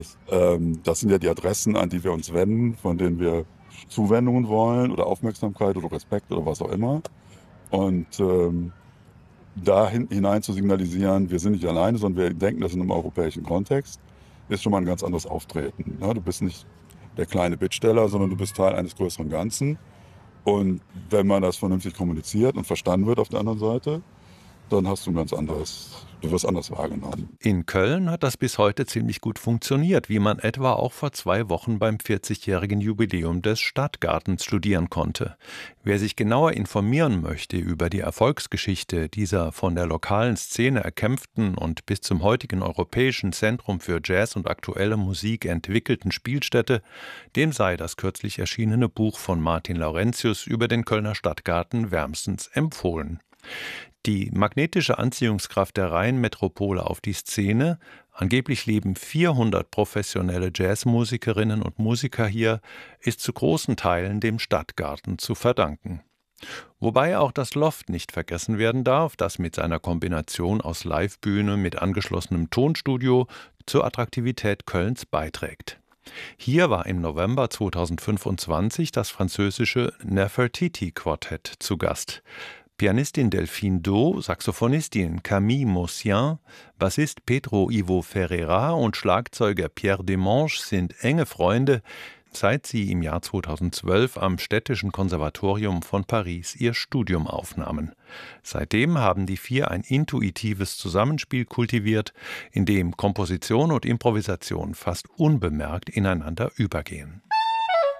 Das sind ja die Adressen, an die wir uns wenden, von denen wir Zuwendungen wollen oder Aufmerksamkeit oder Respekt oder was auch immer. Und da hinein zu signalisieren, wir sind nicht alleine, sondern wir denken das in einem europäischen Kontext, ist schon mal ein ganz anderes Auftreten. Ne? Du bist nicht der kleine Bittsteller, sondern du bist Teil eines größeren Ganzen. Und wenn man das vernünftig kommuniziert und verstanden wird auf der anderen Seite, dann hast du ein ganz anderes, du wirst anders wahrgenommen. In Köln hat das bis heute ziemlich gut funktioniert, wie man etwa auch vor 2 Wochen beim 40-jährigen Jubiläum des Stadtgartens studieren konnte. Wer sich genauer informieren möchte über die Erfolgsgeschichte dieser von der lokalen Szene erkämpften und bis zum heutigen Europäischen Zentrum für Jazz und aktuelle Musik entwickelten Spielstätte, dem sei das kürzlich erschienene Buch von Martin Laurentius über den Kölner Stadtgarten wärmstens empfohlen. Die magnetische Anziehungskraft der Rheinmetropole auf die Szene, angeblich leben 400 professionelle Jazzmusikerinnen und Musiker hier, ist zu großen Teilen dem Stadtgarten zu verdanken. Wobei auch das Loft nicht vergessen werden darf, das mit seiner Kombination aus Livebühne mit angeschlossenem Tonstudio zur Attraktivität Kölns beiträgt. Hier war im November 2025 das französische Nefertiti-Quartett zu Gast. Pianistin Delphine Do, Saxophonistin Camille Maussien, Bassist Pedro Ivo Ferreira und Schlagzeuger Pierre Demange sind enge Freunde, seit sie im Jahr 2012 am Städtischen Konservatorium von Paris ihr Studium aufnahmen. Seitdem haben die vier ein intuitives Zusammenspiel kultiviert, in dem Komposition und Improvisation fast unbemerkt ineinander übergehen.